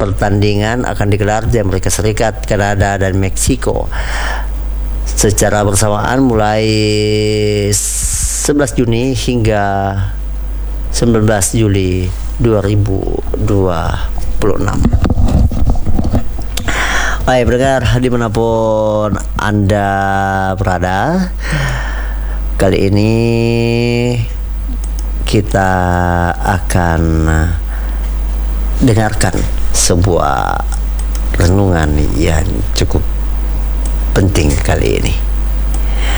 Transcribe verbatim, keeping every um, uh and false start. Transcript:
pertandingan akan digelar di Amerika Serikat, Kanada, dan Meksiko secara bersamaan mulai sebelas Juni hingga sembilan belas Juli dua ribu dua puluh enam. Baik pendengar dimanapun Anda berada, kali ini kita akan dengarkan sebuah renungan yang cukup penting kali ini.